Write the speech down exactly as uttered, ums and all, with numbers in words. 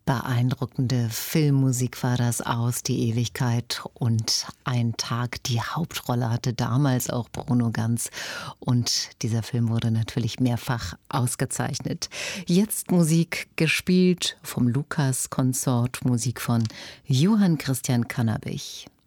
Beeindruckende Filmmusik war das aus Die Ewigkeit und ein Tag. Die Hauptrolle hatte damals auch Bruno Ganz und dieser Film wurde natürlich mehrfach ausgezeichnet. Jetzt Musik gespielt vom Lukas Consort, Musik von Johann Christian Cannabich.